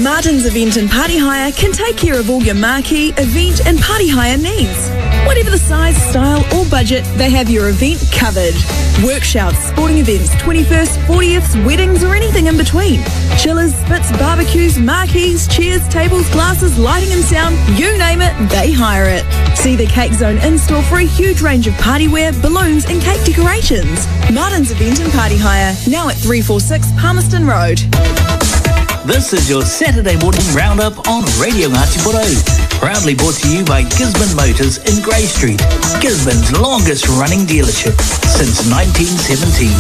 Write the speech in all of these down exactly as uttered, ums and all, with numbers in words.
Martin's Event and Party Hire can take care of all your marquee, event and party hire needs. Whatever the size, style or budget, they have your event covered. Work shouts, sporting events, twenty-first, fortieths, weddings or anything in between. Chillers, spits, barbecues, marquees, chairs, tables, glasses, lighting and sound, you name it, they hire it. See the Cake Zone in-store for a huge range of partyware, balloons and cake decorations. Martin's Event and Party Hire, now at three forty-six Palmerston Road. This is your Saturday morning roundup on Radio Ngāti Porou. Proudly brought to you by Gisborne Motors in Grey Street, Gisborne's longest running dealership since nineteen seventeen.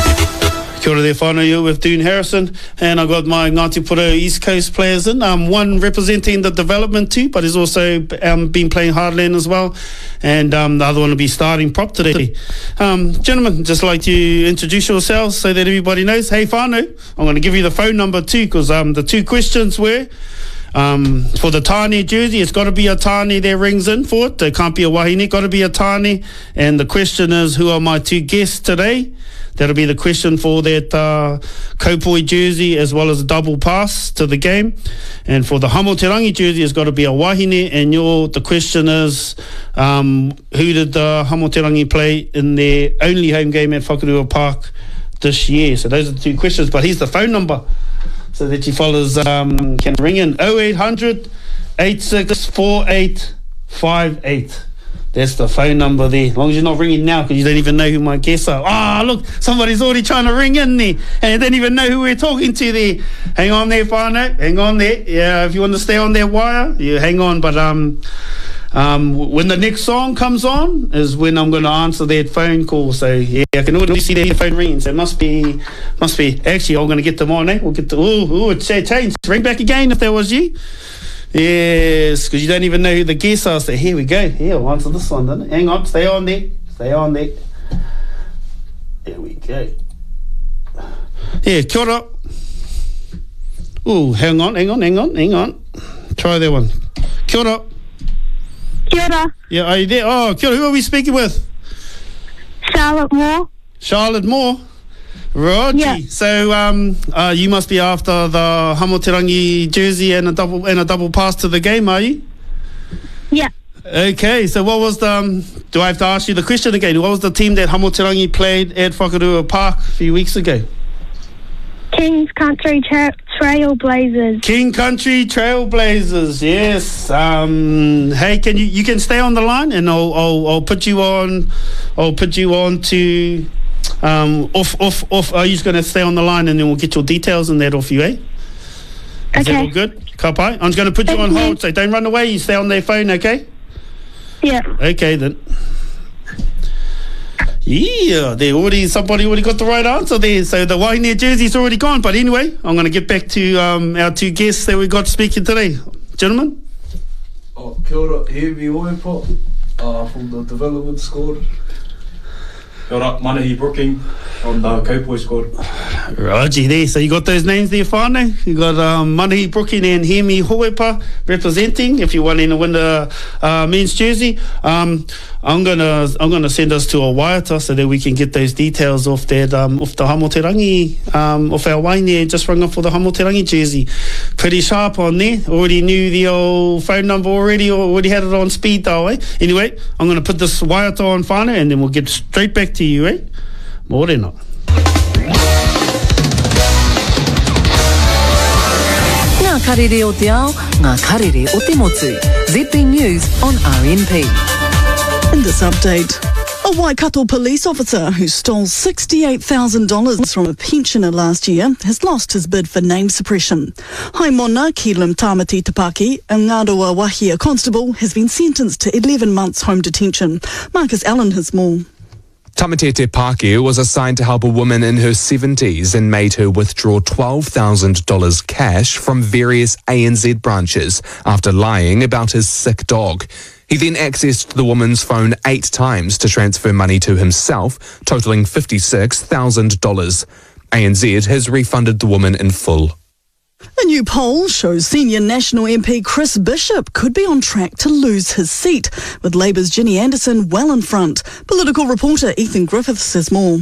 Kia ora there, whānau, you with Dune Harrison, and I've got my Ngāti Porou East Coast players in. Um, one representing the development too, but he's also um, been playing Heartland as well, and um, the other one will be starting prop today. Um, gentlemen, just like to introduce yourselves so that everybody knows. Hey whānau, I'm going to give you the phone number too, because um, the two questions were, Um, for the Tāne jersey, it's got to be a Tāne that rings in for it. It can't be a Wahine, got to be a Tāne. And the question is, who are my two guests today? That'll be the question for that uh, Kaupoi jersey as well as a double pass to the game. And for the Hamoterangi jersey, it's got to be a Wahine. And your the question is, um, who did the Hamoterangi play in their only home game at Whakarua Park this year? So those are the two questions. But here's the phone number, so that you fellas um, can ring in oh eight hundred, eight six four eight, five eight. That's the phone number there. As long as you're not ringing now, because you don't even know who my guests are. Ah, oh, look, somebody's already trying to ring in there, and they don't even know who we're talking to there. Hang on there, whānau. Hang on there. Yeah, if you want to stay on that wire, you hang on. But um, um, when the next song comes on is when I'm going to answer that phone call. So yeah, I can already see their phone ringing. So it must be, must be. Actually, I'm going to get them on. Eh? We'll get the. Oh, oh, it's changed. Ring back again if that was you. Yes, because you don't even know who the guests are. So here we go. Here, I'll answer this one. Then hang on. Stay on there. Stay on there. There we go. Yeah, kia ora. Oh, hang on, hang on, hang on, hang on. Try that one. Kia ora. Kia ora. Yeah, are you there? Oh, kia ora. Who are we speaking with? Charlotte Moore. Charlotte Moore. Right. Yeah. So um, uh, you must be after the Hamoterangi jersey and a double and a double pass to the game, are you? Yeah. Okay. So what was the? Um, do I have to ask you the question again? What was the team that Hamoterangi played at Whakarua Park a few weeks ago? Kings Country Tra- Trailblazers. King Country Trailblazers. Yes. Um, hey, can you you can stay on the line, and I'll I'll, I'll put you on. I'll put you on to. Um, off, off, off. Are you just going to stay on the line and then we'll get your details and that off you, eh? Is Okay. that all good? Ka pai? I'm just going to put you on hold, so don't run away. You stay on their phone, okay? Yeah. Okay, then. Yeah, they already, somebody already got the right answer there. So the Wahine jersey's already gone. But anyway, I'm going to get back to um, our two guests that we got speaking today. Gentlemen? Oh, kia ora, Heavy Oepa, uh, from the development squad. Kia ora, Manahi Brooking from the Kaupoi squad. Raji there. So you got those names there, whānau. You got um, Manahi Brooking and Hemi Hoepa representing. If you want to win the uh, men's jersey, um, I'm gonna I'm gonna send us to a waiata so that we can get those details off that um, off the Hamoterangi, um, off our waine just rung up for the Hamoterangi jersey. Pretty sharp on there. Already knew the old phone number already. Already had it on speed dial. Eh? Anyway, I'm gonna put this waiata on whānau and then we'll get straight back to you, eh? Morena. Ngā karere o te ao, ngā karere o te motu. Z B News on R N P. In this update, a Waikato police officer who stole sixty-eight thousand dollars from a pensioner last year has lost his bid for name suppression. Haimona Kilim Tamati Tapaki, a Ngaroa Wahia constable, has been sentenced to eleven months home detention. Marcus Allen has more. Tamatete Pākehā was assigned to help a woman in her seventies and made her withdraw twelve thousand dollars cash from various A N Z branches after lying about his sick dog. He then accessed the woman's phone eight times to transfer money to himself, totalling fifty-six thousand dollars. A N Z has refunded the woman in full. A new poll shows senior National M P Chris Bishop could be on track to lose his seat, with Labour's Ginny Anderson well in front. Political reporter Ethan Griffiths says more.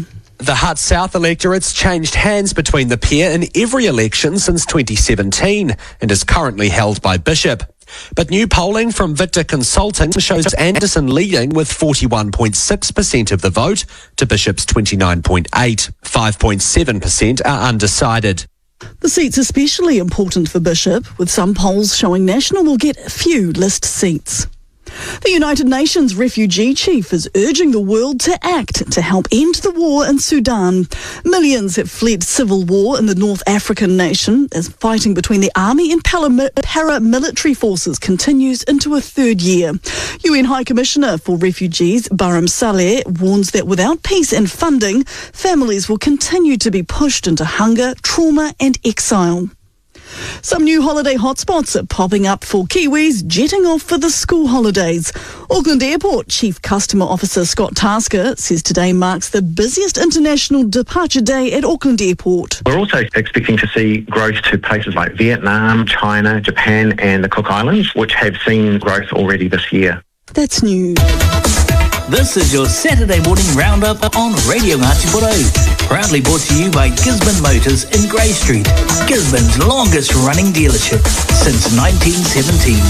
The Hutt South electorate's changed hands between the pair in every election since twenty seventeen and is currently held by Bishop. But new polling from Victor Consulting shows Anderson leading with forty-one point six percent of the vote to Bishop's twenty-nine point eight. five point seven percent are undecided. The seat's especially important for Bishop, with some polls showing National will get few list seats. The United Nations refugee chief is urging the world to act to help end the war in Sudan. Millions have fled civil war in the North African nation as fighting between the army and paramilitary forces continues into a third year. U N High Commissioner for Refugees Barham Saleh warns that without peace and funding, families will continue to be pushed into hunger, trauma and exile. Some new holiday hotspots are popping up for Kiwis jetting off for the school holidays. Auckland Airport Chief Customer Officer Scott Tasker says today marks the busiest international departure day at Auckland Airport. We're also expecting to see growth to places like Vietnam, China, Japan and the Cook Islands, which have seen growth already this year. That's news. This is your Saturday morning roundup on Radio Ngāti proudly brought to you by Gisborne Motors in Grey Street, Gisborne's longest running dealership since nineteen seventeen.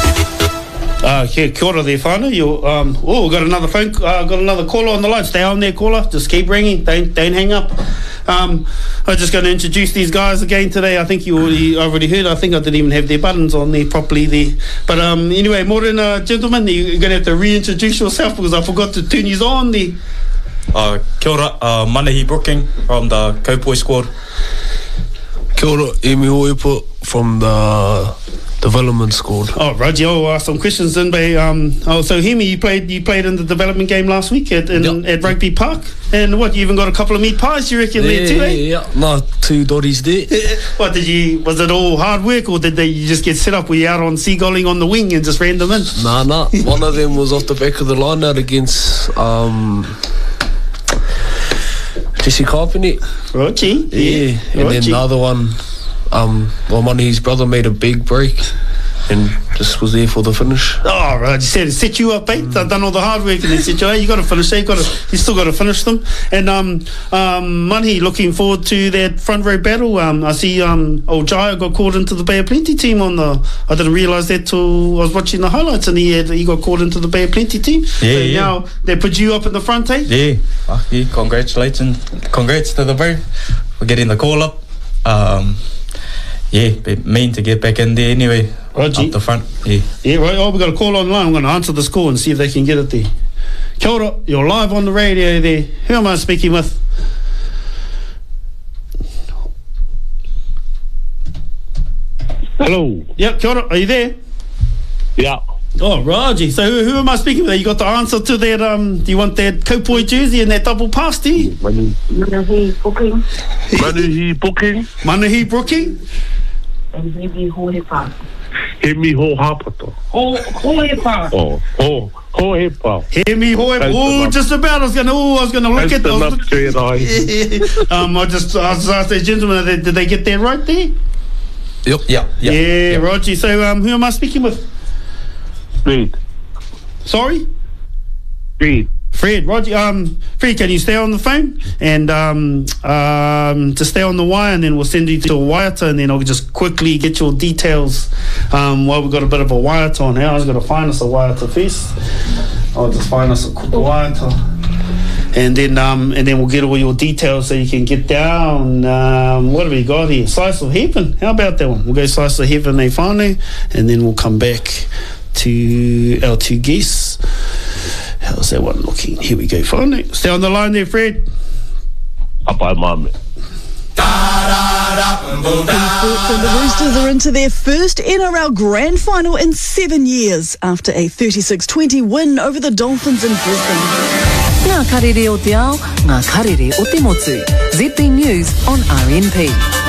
Uh, yeah, kia ora there, whānau. You, um, oh, we've got another phone, uh, got another caller on the line. Stay on there, caller. Just keep ringing. Don't, don't hang up. Um, I'm just going to introduce these guys again today. I think you already, already heard. I think I didn't even have their buttons on there properly there. But um, anyway, morning, uh, gentlemen. You're going to have to reintroduce yourself because I forgot to turn you on there. Uh, kia ora, uh, Manahi Brooking from the Kaupoi squad. Kia ora, Emi Hoepa from the development squad. Oh, Roger, I'll ask some questions then. By, um, oh, so Hemi, you played you played in the development game last week at in, yep. at Rugby Park, and what, you even got a couple of meat pies, you reckon, yeah, there too, eh? Yeah, yeah, no, two dotties there. What did you? Was it all hard work, or did they you just get set up? Were you out on seagulling on the wing and just ran them in? Nah, nah. One of them was off the back of the line out against um, Jesse Carpenter. Roger, yeah, yeah. and Roger. Then the other one. Um, well, Money's brother made a big break and just was there for the finish. Oh, right. You said it set you up, eh? Mm. I've done all the hard work and they said, you, hey, you got to finish. You got to, you still got to finish them. And um, um, Money, looking forward to that front row battle. Um, I see um, old Jaya got called into the Bay of Plenty team on the. I didn't realise that till I was watching the highlights, and he had, he got called into the Bay of Plenty team. Yeah, so yeah. Now they put you up in the front, eh? Yeah. Fuck yeah. Congratulations. Congrats to the bro for getting the call up. Um. Yeah, but mean to get back in there anyway. Roger. Up the front, yeah. Yeah, right. Oh, we've got a call online. I'm going to answer this call and see if they can get it there. Kia ora, you're live on the radio there. Who am I speaking with? Hello. Yep, kia ora. Are you there? Yeah. Oh, Raji. So who, who am I speaking with? You got the answer to that, um, do you want that Kaupoi jersey and that double pass, do you? Manahi Booking. Manahi Booking. Manahi Brooking. And Hemi Hoepa. Hemi Hoepa. Ho Hoepa. Oh, ho Hoepa. Hemi Hoepa. Oh, just about. I was gonna. Oh, I was gonna look at those. um, I just, I just asked the gentleman. Did they get that right there? Yep. Yeah. Yeah. Yeah, yep. Roger. So, um, who am I speaking with? Fred. Sorry? Fred. Fred, Roger. Um, Fred, can you stay on the phone and um, um, just stay on the wire, and then we'll send you to a waiata, and then I'll just quickly get your details um, while we've got a bit of a waiata on here. I was going to find us a waiata first. I'll just find us a waiata. And then um, and then we'll get all your details so you can get down. Um, what have we got here? Slice of Heaven. How about that one? We'll go Slice of Heaven, they whānau, and then we'll come back to our two guests. How's that one looking? Here we go, finally. Stay on the line there, Fred. Up by mum. And the Roosters are into their first N R L Grand Final in seven years after a thirty-six twenty win over the Dolphins in Brisbane. Ngā karere o te ao, ngā karere o te motu. Z B News on R N P.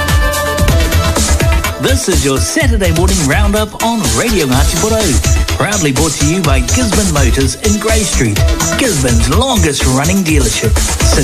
This is your Saturday morning roundup on Radio Ngāti proudly brought to you by Gisborne Motors in Grey Street, Gisborne's longest running dealership since